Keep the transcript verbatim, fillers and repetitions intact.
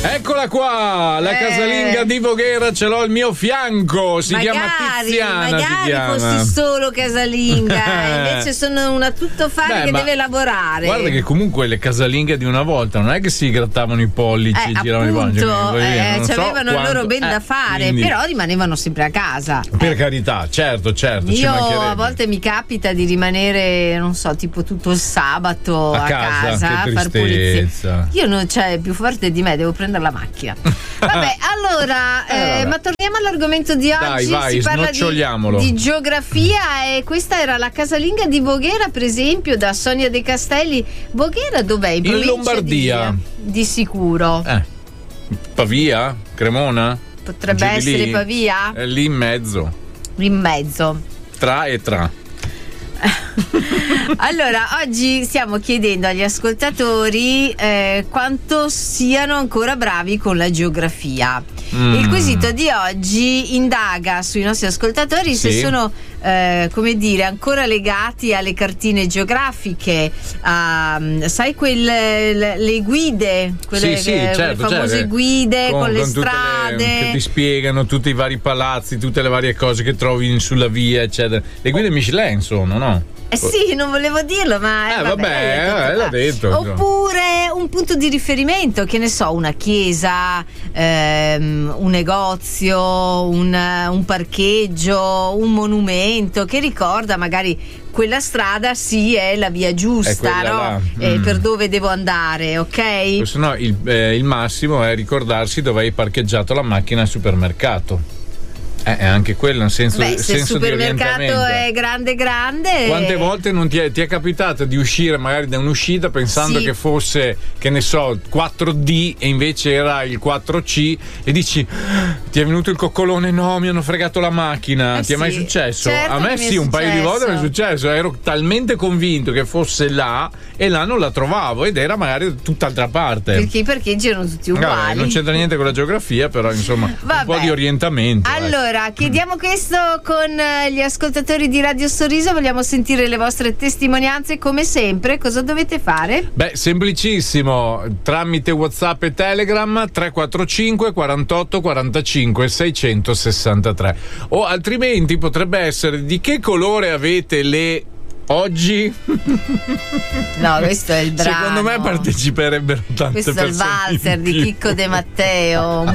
Eccola qua, la eh. casalinga di Voghera, ce l'ho al mio fianco, si magari, chiama Tiziana. Magari si chiama. fossi solo casalinga, invece sono una tuttofare Beh, che ma deve lavorare. Guarda che comunque le casalinghe di una volta non è che si grattavano i pollici eh, e giravano i pollici. appunto, eh, non so avevano quanto, il loro ben eh, da fare, quindi, però rimanevano sempre a casa. per carità, certo, certo. ci Io mancherebbe. a volte mi capita di rimanere, non so, tipo tutto il sabato A a, casa, casa che a far pulizia. tristezza. Io non c'è più forte di me, devo prendere la macchina. Vabbè, allora, Eh, eh, vabbè. ma torniamo all'argomento di oggi. Dai, vai, si parla di, snoccioliamolo. di geografia e questa era la casalinga di Voghera, per esempio, da Sonia De Castelli. Voghera dov'è? In, In provincia Lombardia. Di, di sicuro. Eh, Pavia? Cremona? Potrebbe Giù di essere lì? Pavia? È lì in mezzo, In mezzo. tra e tra. Allora, oggi stiamo chiedendo agli ascoltatori eh, quanto siano ancora bravi con la geografia. Mm. Il quesito di oggi indaga sui nostri ascoltatori se Sì. sono eh, come dire ancora legati alle cartine geografiche, a, sai quelle le, le guide, quelle, Sì, sì, che- certo, quelle famose certo. guide con, le tutte strade. che ti spiegano tutti i vari palazzi, tutte le varie cose che trovi in- sulla via, eccetera. Le guide Michelin sono, no? Eh sì, non volevo dirlo, ma Eh, vabbè, l'hai eh, l'ha detto, insomma. Oppure un punto di riferimento, che ne so, una chiesa, ehm, un negozio, un, un parcheggio, un monumento che ricorda magari quella strada, sì, è la via È giusta, quella no? là. Eh, Mm. per dove devo andare, ok? Se no, il, eh, il massimo è ricordarsi dove hai parcheggiato la macchina al supermercato. Eh, è anche quello un senso, Beh, se il senso di supermercato orientamento. è grande grande. Quante volte non ti è, ti è capitato di uscire magari da un'uscita pensando Sì. che fosse, che ne so, quattro D e invece era il quattro C e dici ti è venuto il coccolone, no, mi hanno fregato la macchina. Eh ti è mai sì, successo? certo A me che mi è sì, un paio di volte mi è successo. successo, ero talmente convinto che fosse là e là non la trovavo ed era magari tutt'altra parte. Perché i parcheggi erano tutti Vabbè, uguali. non c'entra niente con la geografia, però insomma un Vabbè. po' di orientamento. ecco. Allora, chiediamo questo con eh, gli ascoltatori di Radio Sorriso. Vogliamo sentire le vostre testimonianze come sempre. Cosa dovete fare? Beh, semplicissimo, tramite WhatsApp e Telegram tre quattro cinque quarantotto quarantacinque seicentosessantatré, o altrimenti potrebbe essere: di che colore avete le oggi? No, questo è il brano. Secondo me parteciperebbero tante Questo è il persone in valzer di più. Chicco De Matteo.